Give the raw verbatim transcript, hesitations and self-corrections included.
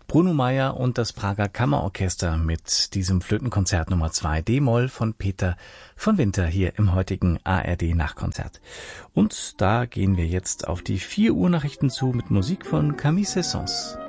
Bruno Meier und das Prager Kammerorchester mit diesem Flötenkonzert Nummer zwei D-Moll von Peter von Winter hier im heutigen A R D-Nachkonzert. Und da gehen wir jetzt auf die vier Uhr Nachrichten zu mit Musik von Camille Saint-Saëns.